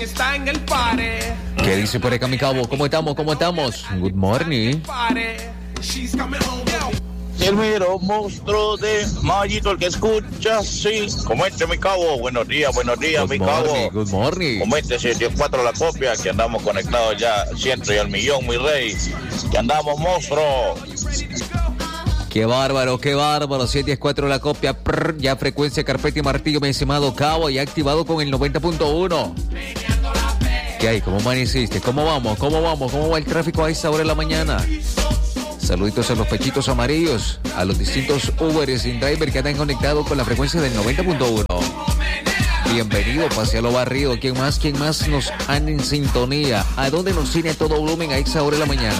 Está en el pare. ¿Qué dice por acá, mi cabo? ¿Cómo estamos? ¿Cómo estamos? Good morning. El mero monstruo de Mayito, el que escucha, sí. Comente, mi cabo. Buenos días, mi cabo. Good morning. Comente 7-4 la copia, que andamos conectados ya 100 y al millón, mi rey. Que andamos, monstruo. Qué bárbaro, 7-4 la copia. Ya frecuencia, carpeta y martillo, mi estimado cabo, ya activado con el 90.1. ¿Qué hay? ¿Cómo amaneciste? ¿Cómo vamos? ¿Cómo va el tráfico a esta hora de la mañana? Saluditos a los pechitos amarillos, a los distintos Uberes y Driver que andan conectados con la frecuencia del 90.1. Bienvenido, pasea lo barrido. ¿Quién más nos anda en sintonía? ¿A dónde nos tiene a todo volumen a esa hora de la mañana?